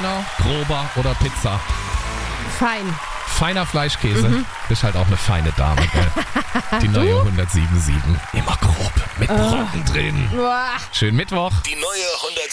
Feiner, grober oder Pizza? Fein. Feiner Fleischkäse. Bist halt auch eine feine Dame, gell? Die neue 107.7. Immer grob, mit Brocken drin. Uah. Schönen Mittwoch. Die neue 107.7